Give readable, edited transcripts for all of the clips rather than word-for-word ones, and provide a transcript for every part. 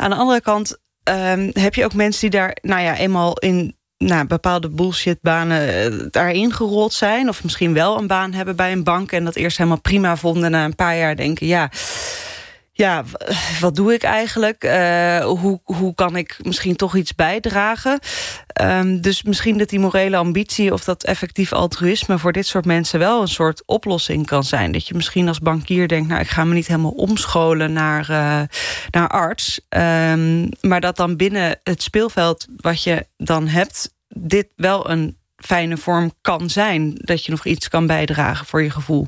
Aan de andere kant heb je ook mensen die daar eenmaal in bepaalde bullshitbanen daarin gerold zijn, of misschien wel een baan hebben bij een bank en dat eerst helemaal prima vonden, na een paar jaar denken, wat doe ik eigenlijk? Hoe kan ik misschien toch iets bijdragen? Dus misschien dat die morele ambitie of dat effectief altruïsme voor dit soort mensen wel een soort oplossing kan zijn. Dat je misschien als bankier denkt, ik ga me niet helemaal omscholen naar arts. Maar dat dan binnen het speelveld wat je dan hebt, dit wel een fijne vorm kan zijn. Dat je nog iets kan bijdragen voor je gevoel.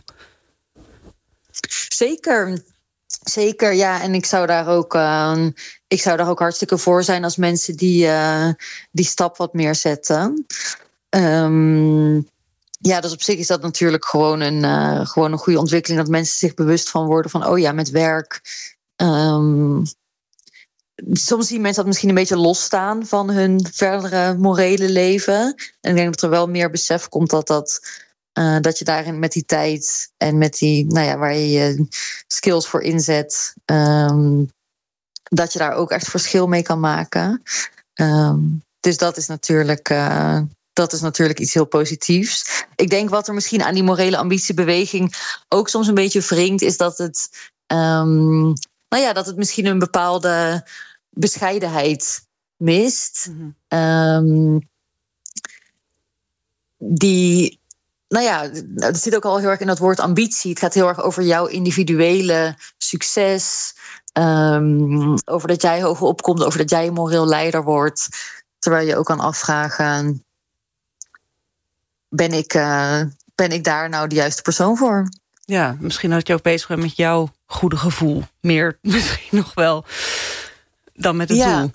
Zeker, ja. En ik zou daar ook hartstikke voor zijn als mensen die stap wat meer zetten. Dus op zich is dat natuurlijk gewoon een goede ontwikkeling, dat mensen zich bewust van worden van, met werk. Soms zien mensen dat misschien een beetje losstaan van hun verdere morele leven. En ik denk dat er wel meer besef komt dat je daarin met die tijd en met die, waar je je skills voor inzet, dat je daar ook echt verschil mee kan maken. Dus dat is natuurlijk iets heel positiefs. Ik denk wat er misschien aan die morele ambitiebeweging ook soms een beetje wringt, is dat het, dat het misschien een bepaalde bescheidenheid mist. Dat zit ook al heel erg in dat woord ambitie. Het gaat heel erg over jouw individuele succes. Over dat jij hoger opkomt, over dat jij een moreel leider wordt. Terwijl je ook kan afvragen, ben ik daar nou de juiste persoon voor? Ja, misschien dat je ook bezig bent met jouw goede gevoel. Meer misschien nog wel dan met het doel.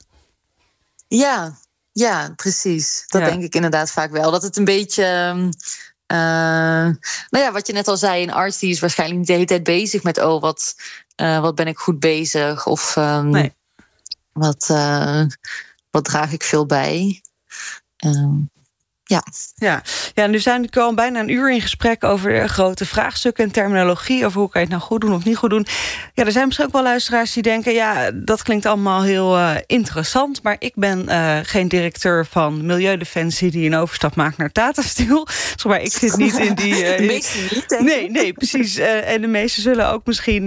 Ja, precies. Dat denk ik inderdaad vaak wel. Dat het een beetje, wat je net al zei, een arts die is waarschijnlijk niet de hele tijd bezig met, wat ben ik goed bezig? Of wat draag ik veel bij? Ja, nu zijn we al bijna een uur in gesprek over grote vraagstukken en terminologie, over hoe kan je het nou goed doen of niet goed doen. Ja, er zijn misschien ook wel luisteraars die denken, dat klinkt allemaal heel interessant, maar ik ben geen directeur van Milieudefensie die een overstap maakt naar Tata Steel. Maar ik zit niet in die... de meesten niet, denk ik. Nee, precies. En de meesten zullen ook misschien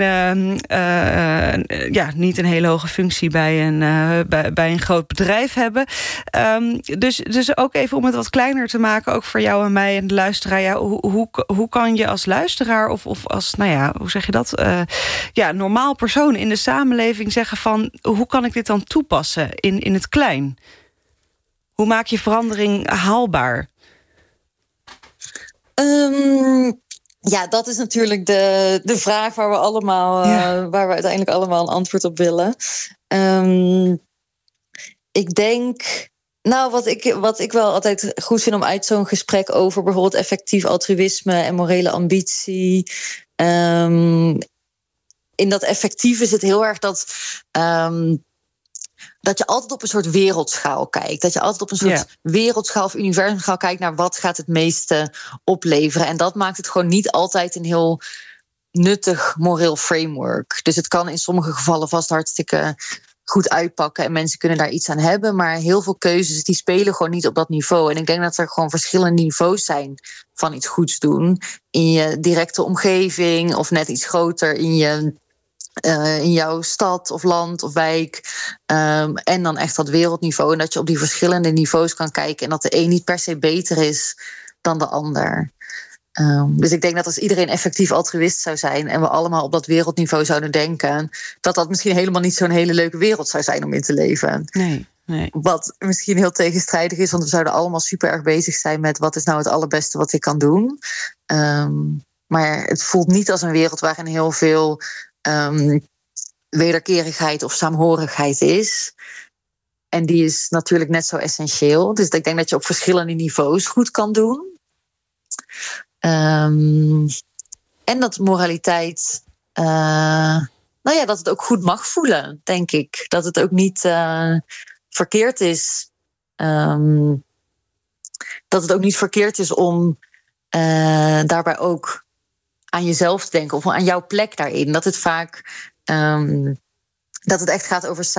niet een hele hoge functie bij een groot bedrijf hebben. Dus ook even om het wat kleiner te maken, ook voor jou en mij en de luisteraar. Hoe kan je als luisteraar of als, hoe zeg je dat? Normaal persoon in de samenleving zeggen van, hoe kan ik dit dan toepassen in het klein? Hoe maak je verandering haalbaar? Dat is natuurlijk de vraag waar we uiteindelijk allemaal een antwoord op willen. Ik denk, wat ik wel altijd goed vind om uit zo'n gesprek over bijvoorbeeld effectief altruïsme en morele ambitie. In dat effectieve zit heel erg dat je altijd op een soort wereldschaal kijkt. Dat je altijd op een soort wereldschaal of universumschaal kijkt naar wat gaat het meeste opleveren. En dat maakt het gewoon niet altijd een heel nuttig moreel framework. Dus het kan in sommige gevallen vast hartstikke goed uitpakken en mensen kunnen daar iets aan hebben, maar heel veel keuzes die spelen gewoon niet op dat niveau. En ik denk dat er gewoon verschillende niveaus zijn van iets goeds doen in je directe omgeving of net iets groter in jouw stad of land of wijk. En dan echt dat wereldniveau. En dat je op die verschillende niveaus kan kijken en dat de een niet per se beter is dan de ander. Dus ik denk dat als iedereen effectief altruïst zou zijn en we allemaal op dat wereldniveau zouden denken, dat misschien helemaal niet zo'n hele leuke wereld zou zijn om in te leven. Nee. Wat misschien heel tegenstrijdig is, want we zouden allemaal super erg bezig zijn met wat is nou het allerbeste wat ik kan doen. Maar het voelt niet als een wereld waarin heel veel wederkerigheid of saamhorigheid is. En die is natuurlijk net zo essentieel. Dus ik denk dat je op verschillende niveaus goed kan doen. En dat moraliteit, dat het ook goed mag voelen, denk ik. Dat het ook niet verkeerd is. Dat het ook niet verkeerd is om daarbij ook aan jezelf te denken of aan jouw plek daarin. Dat het vaak dat het echt gaat over